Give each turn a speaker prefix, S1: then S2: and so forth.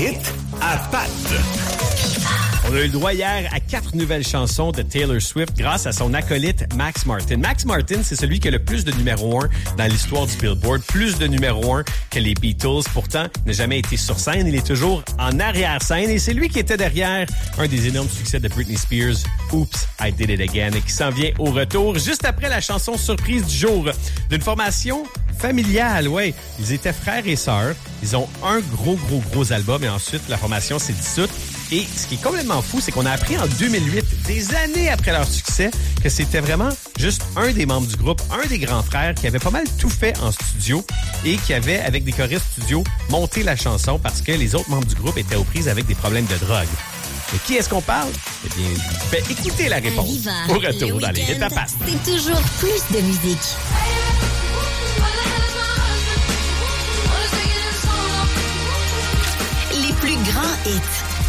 S1: hit à Pat.
S2: On a eu le droit hier à 4 nouvelles chansons de Taylor Swift grâce à son acolyte Max Martin. Max Martin, c'est celui qui a le plus de numéro 1 dans l'histoire du Billboard, plus de numéro 1 que les Beatles. Pourtant, il n'a jamais été sur scène, il est toujours en arrière-scène et c'est lui qui était derrière un des énormes succès de Britney Spears, Oops, I Did It Again, et qui s'en vient au retour juste après la chanson surprise du jour d'une formation familiale. Ouais, ils étaient frères et sœurs. Ils ont un gros album et ensuite la formation s'est dissoute. Et ce qui est complètement fou, c'est qu'on a appris en 2008, des années après leur succès, que c'était vraiment juste un des membres du groupe, un des grands frères qui avait pas mal tout fait en studio et qui avait, avec des choristes studio, monté la chanson parce que les autres membres du groupe étaient aux prises avec des problèmes de drogue. De qui est-ce qu'on parle? Eh bien, écoutez la réponse. Au retour dans les hits à Pat.
S3: C'est toujours plus de musique. Les plus grands hits.